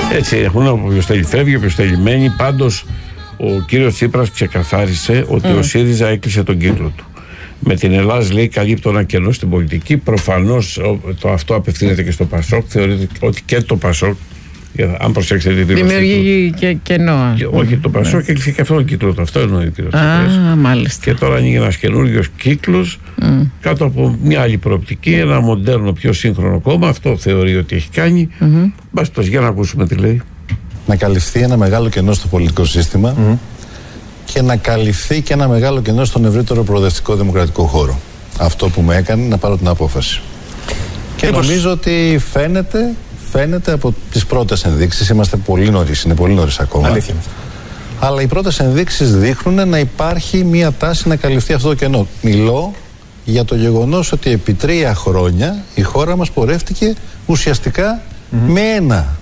Έτσι έχουν, όποιος θέλει φεύγει, όποιος θέλει μένει. Πάντως ο κύριος Τσίπρας ξεκαθάρισε ότι ο ΣΥΡΙΖΑ έκλεισε τον κύκλο του. Με την Ελλάδα, λέει, καλύπτει ένα κενό στην πολιτική. Προφανώς αυτό απευθύνεται και στο ΠΑΣΟΚ. Θεωρείται ότι και το ΠΑΣΟΚ, αν προσέξετε τη δήλωση. Δημιουργεί και κενό. Όχι, το ΠΑΣΟΚ έκλεισε και αυτόν τον κύκλο του. Αυτό εννοεί ο κύριος Τσίπρας. Μάλιστα. Και τώρα ανοίγει ένας καινούριος κύκλος κάτω από μια άλλη προοπτική, ένα μοντέρνο, πιο σύγχρονο κόμμα. Αυτό θεωρεί ότι έχει κάνει. Μπας, για να ακούσουμε τι λέει. Να καλυφθεί ένα μεγάλο κενό στο πολιτικό σύστημα και να καλυφθεί και ένα μεγάλο κενό στον ευρύτερο προοδευτικό δημοκρατικό χώρο. Αυτό που με έκανε να πάρω την απόφαση. Και νομίζω ότι φαίνεται από τις πρώτες ενδείξεις. Είμαστε πολύ νωρίς, είναι πολύ νωρίς ακόμα. Αλήθεια. Αλλά οι πρώτες ενδείξεις δείχνουν να υπάρχει μια τάση να καλυφθεί αυτό το κενό. Μιλώ για το γεγονός ότι επί 3 χρόνια η χώρα μας πορεύτηκε ουσιαστικά με ένα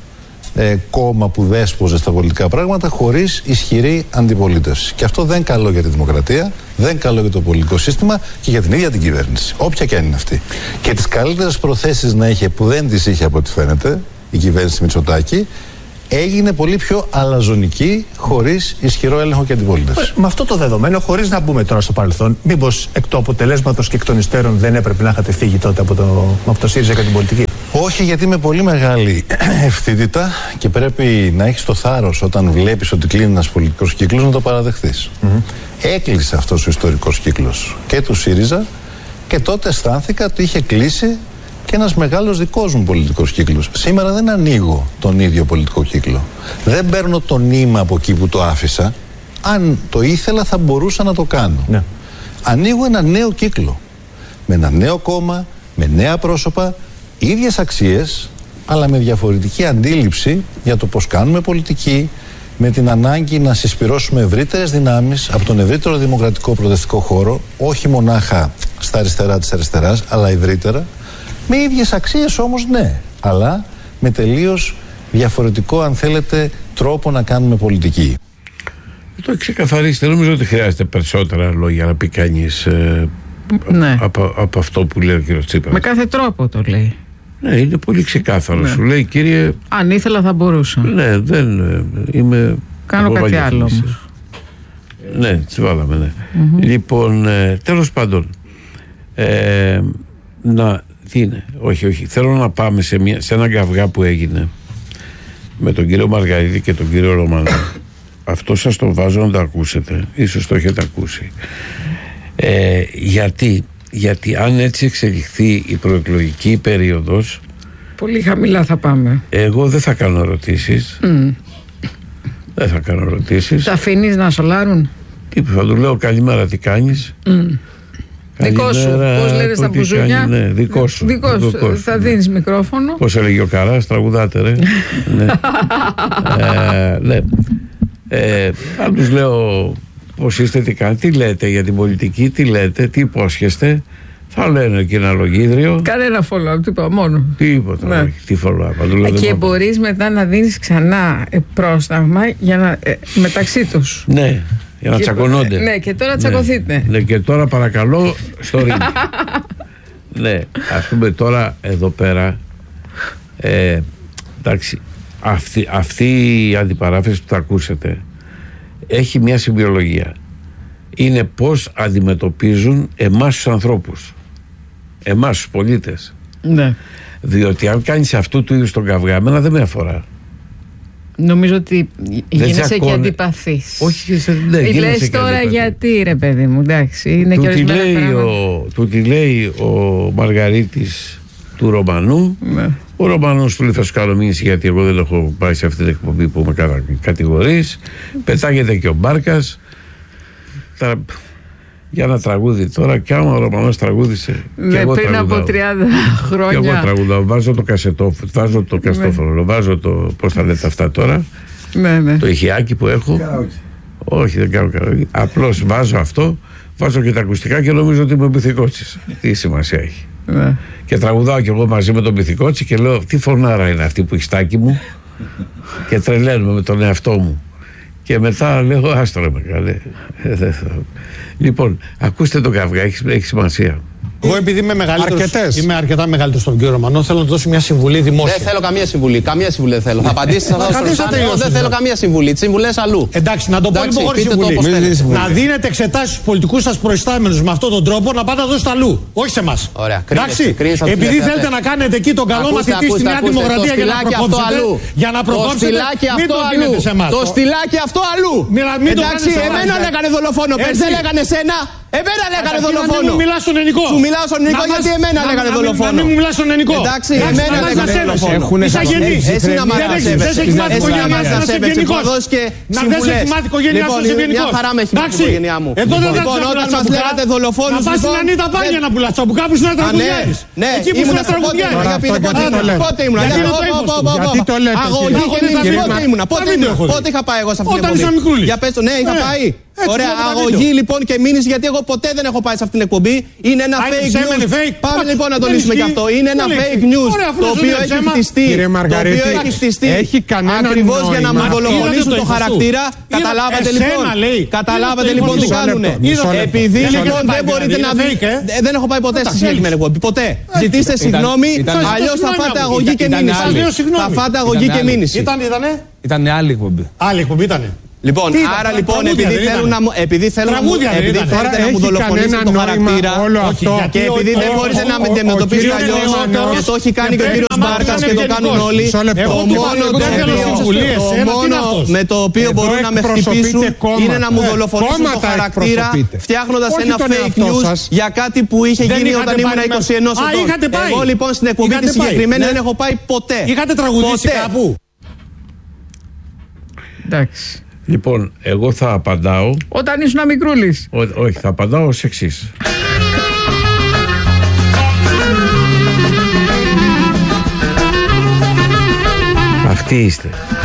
κόμμα που δέσποζε στα πολιτικά πράγματα χωρίς ισχυρή αντιπολίτευση. Και αυτό δεν καλό για τη δημοκρατία, δεν καλό για το πολιτικό σύστημα και για την ίδια την κυβέρνηση. Όποια και αν είναι αυτή. Και τις καλύτερες προθέσεις να είχε, που δεν τις είχε από ό,τι φαίνεται, η κυβέρνηση Μητσοτάκη, έγινε πολύ πιο αλαζονική, χωρίς ισχυρό έλεγχο και αντιπολίτευση. Με αυτό το δεδομένο, χωρίς να μπούμε τώρα στο παρελθόν, μήπως εκ του αποτελέσματος και εκ των υστέρων δεν έπρεπε να είχατε φύγει τότε από το ΣΥΡΙΖΑ και την πολιτική? Όχι, γιατί με πολύ μεγάλη ευθύτητα και πρέπει να έχεις το θάρρος όταν βλέπεις ότι κλείνει ένας πολιτικός κύκλος να το παραδεχθείς. Έκλεισε αυτός ο ιστορικός κύκλος και του ΣΥΡΙΖΑ και τότε αισθάνθηκα ότι είχε κλείσει και ένας μεγάλος δικός μου πολιτικός κύκλος. Σήμερα δεν ανοίγω τον ίδιο πολιτικό κύκλο. Δεν παίρνω το νήμα από εκεί που το άφησα. Αν το ήθελα θα μπορούσα να το κάνω. Ναι. Ανοίγω ένα νέο κύκλο. Με ένα νέο κόμμα, με νέα πρόσωπα, ίδιες αξίες, αλλά με διαφορετική αντίληψη για το πώς κάνουμε πολιτική, με την ανάγκη να συσπυρώσουμε ευρύτερες δυνάμεις από τον ευρύτερο δημοκρατικό προοδευτικό χώρο, όχι μονάχα στα αριστερά της αριστεράς, αλλά ευρύτερα. Με ίδιες αξίες όμως, ναι, αλλά με τελείως διαφορετικό, αν θέλετε, τρόπο να κάνουμε πολιτική. Το ξεκαθαρίστε. Νομίζω ότι χρειάζεται περισσότερα λόγια να πει κανείς από αυτό που λέει ο κύριος Τσίπρας. Με κάθε τρόπο το λέει. Ναι, είναι πολύ ξεκάθαρο. Σου λέει, κύριε, αν ήθελα θα μπορούσα. Ναι, δεν είμαι. Κάνω κάτι άλλο όμως. Ναι, τις βάλαμε, ναι. Λοιπόν, τέλος πάντων, τι είναι, όχι. Θέλω να πάμε σε έναν καυγά που έγινε με τον κύριο Μαργαρίτη και τον κύριο Ρωμανό. Αυτό σας το βάζω να το ακούσετε. Ίσως το έχετε ακούσει. Γιατί αν έτσι εξελιχθεί η προεκλογική περίοδος, πολύ χαμηλά θα πάμε. Εγώ δεν θα κάνω ερωτήσεις. Δεν θα κάνω ερωτήσεις. Τα αφήνεις να σολάρουν? Θα του λέω καλημέρα, τι κάνεις? Δικό σου, πώς λένε στα μπουζούνια? Ναι, δικό σου. Θα δίνεις μικρόφωνο. Πώς έλεγε ο Καράς, τραγουδάτε ρε. Ναι. Αν τους λέω πώς είστε, τι κάνετε, τι λέτε για την πολιτική, τι λέτε, τι υπόσχεστε, θα λένε και ένα λογίδριο. Κανένα follow-up, τίποτα, μόνο. Τίποτα, όχι, τι follow-up. Και μπορείς μετά να δίνεις ξανά πρόσταγμα για να, μεταξύ τους. Ναι. Για να τσακωνόνται. Ναι, και τώρα τσακωθείτε. Ναι, και τώρα παρακαλώ στο ring. Ναι, ας πούμε τώρα εδώ πέρα, εντάξει, αυτή η αντιπαράθεση που θα ακούσετε έχει μια συμβιολογία. Είναι πώς αντιμετωπίζουν εμάς τους ανθρώπους, εμάς τους πολίτες. Ναι. Διότι αν κάνεις αυτού του είδους τον καυγά, εμένα δεν με αφορά. Νομίζω ότι γίνεσαι και αντιπαθής. Όχι, ναι, λες τώρα γιατί ρε παιδί μου, εντάξει, είναι και ορισμένα πράγματα. Του τη λέει ο Μαργαρίτης του Ρωμανού. Ναι. Ο Ρωμανός του λέει θα σου κάνω μήνυση γιατί εγώ δεν έχω πάει σε αυτή την εκπομπή που με κατηγορείς. Πετάγεται και ο Μπάρκας για ένα τραγούδι τώρα, και άμα ο Ρωμανός τραγούδισε. Ναι, πριν από 30 χρόνια. Και εγώ τραγουδάω, βάζω το καστόφωνο, βάζω το, πώς θα λέτε αυτά τώρα, το ηχιάκι που έχω. Όχι, δεν κάνω καραόκι. Απλώς βάζω αυτό, βάζω και τα ακουστικά και νομίζω ότι είμαι πυθικότσης. Τι σημασία έχει. Ναι. Και τραγουδάω κι εγώ μαζί με τον πυθικότσι και λέω τι φωνάρα είναι αυτή που έχει στάκι μου, και τρελαίνουμε με τον εαυτό μου. Και μετά λέω άστρο με καλέ. Λοιπόν, ακούστε το καυγά, έχει σημασία. Εγώ επειδή είμαι αρκετά μεγαλύτερος στον κύριο Ρωμανό, θέλω να του δώσω μια συμβουλή δημόσια. Δεν θέλω καμία συμβουλή. Καμία συμβουλή δεν θέλω. Θα απαντήσει σε αυτό. Δεν θέλω καμία συμβουλή. Τι συμβουλές αλλού. Εντάξει, να το πω λίγο χωρίς συμβουλή. Να δίνετε εξετάσεις στους πολιτικούς σας προϊστάμενους με αυτόν τον τρόπο, να πάτε να δώσετε αλλού. Όχι σε εμάς. Εντάξει. Επειδή θέλετε να κάνετε εκεί τον καλό μαθητή στη Νέα Δημοκρατία για να προκόψετε. Μην το δίνετε σε εμάς. Το στυλάκι αυτό αλλού. Εντάξει, εμένα λέγανε δολοφόνο. Δεν λέγανε σένα. Εμένα λέγανε δολοφόνο. Να μην μου μιλάς στον ελληνικό. Σου μιλάω στον ελληνικό γιατί εμένα λέγανε δολοφόνο. Να μην μου μιλάς στον ελληνικό. Εντάξει, εμένα λέγανε δολοφόνο. Είσαι γεννής. Εσύ να μ' αράσεσαι. Δεν σε έχει μάθει η οικογένειά σου να είσαι γενικός. Να δεν σε έχει μάθει η οικογένειά σου να είσαι γενικός. Μια χαρά με έχει μάθει η οικογένειά μου. Λοιπόν, όταν μας λέγατε δολοφόνους. Να πας στην Ανίτα Πάνια να πουλάς τσαμπουκά που ήσουν τραγουδιάρης. Ναι, εκεί που ήσουν τραγουδιάρης. Πότε ήμουν. Γιατί το λέτε. Αγωγή και μήνυση. Πότε ήμουν. Πότε είχα πάει εγώ σε αυτήν την εκπομπή. Για πες το, ναι, είχα πάει. Ωραία, αγωγή λοιπόν και μήνυση, γιατί εγώ ποτέ δεν έχω πάει σε αυτήν την εκπομπή. Είναι ένα fake news. Πάμε λοιπόν να το λύσουμε και αυτό. Είναι ένα fake news το οποίο έχει χτιστεί ακριβώς για να μου δολοφονήσουν το χαρακτήρα. Καταλάβατε λοιπόν. Καταλάβατε λοιπόν τι κάνουνε. Επειδή λοιπόν δεν μπορείτε να βρείτε. Δεν έχω πάει ποτέ στη συγκεκριμένη εκπομπή. Ποτέ. Ζητήστε συγγνώμη, αλλιώς θα φάτε αγωγή και μήνυση. Θα φάτε αγωγή και μήνυση. Ήταν άλλη εκπομπή. Άλλη εκπομπή ήτανε. Λοιπόν, άρα λοιπόν επειδή θέλετε να μου δολοφονήσετε το χαρακτήρα και επειδή δεν μπορείτε να με αντιμετωπίσετε αλλιώς και το έχει κάνει και ο κύριος Μπάρκας και το κάνουν όλοι, το μόνο με το οποίο μπορούν να με χτυπήσουν είναι να μου δολοφονήσουν το χαρακτήρα φτιάχνοντας ένα fake news για κάτι που είχε γίνει όταν ήμουν 21 ετών. Εγώ λοιπόν στην εκπομπή τη συγκεκριμένη δεν έχω πάει ποτέ. Είχατε τραγουδήσει κάπου? Εντάξει. Λοιπόν, εγώ θα απαντάω. Όταν ήσουν μικρούλης. Όχι, θα απαντάω ως εξής. Αυτοί είστε.